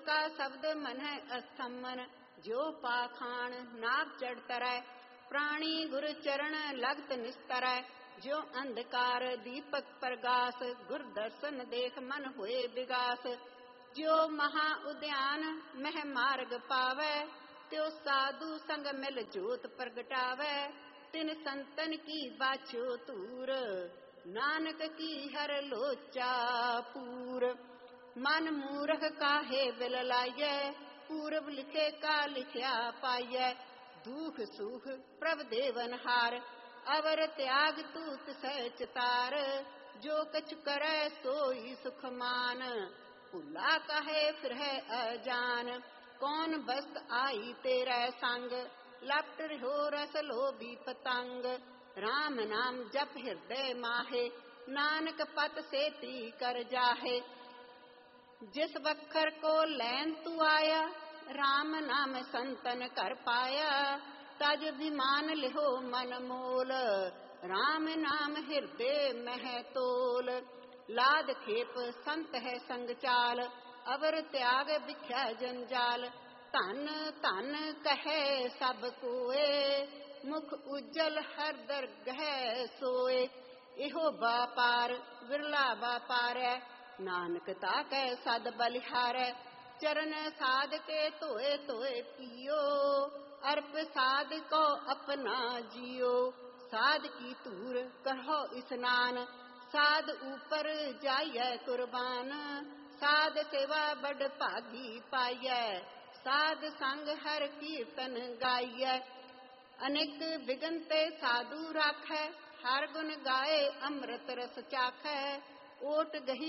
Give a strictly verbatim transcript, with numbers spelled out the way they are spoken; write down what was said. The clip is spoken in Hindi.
का शब्द मन है अस्थमन, जो पाखाण नाक चढ़ तरय, प्राणी गुरु चरण लगत निस्तरय, जो अंधकार दीपक प्रगास, गुर दर्शन देख मन हुए विगास, जो महा उद्यान मह मार्ग पावै, त्यो साधु संग मिल जोत प्रगटावै, तिन संतन की बाछो तूर, नानक की हर लोचा पूर। मन मूरख काहे बिल लायै, पूर्व लिखे का लिखया पायै, दुख सुख प्रभ देवन हार, अवर त्याग तूत सहज तार, जो कछु करे सोई सुख मान, भुला कहे फिर है अजान, कौन बस्त आई तेरा संग, लपट रहो रस लोभी पतंग, राम नाम जप हृदय माहे, नानक पत सेती कर जाहे, जिस बखर को लैन तू आया, राम नाम संतन कर पाया, तज अभिमान लिहो मन मोल, राम नाम हृदय मह तोल, लाद खेप संत है संग चाल, अवर त्याग बिख्या जंजाल, धन धन कहे सब कोए, मुख उज्जल हर दरगह सोए, इहो बापार विरला बापारै, नानक ताकै सद बलिहारै, चरण साध के तोए तोए पियो, अर्प साध को अपना जियो, साध की तूर करहो स्नान, साध ऊपर जाइए कुर्बान, साध सेवा बड़ भागी पाइयै, साध संग हर कीर्तन गाइयै, अनेक विघ्न ते साधु राखै, हर गुण गाए अमृत रस चाखै, ओट गही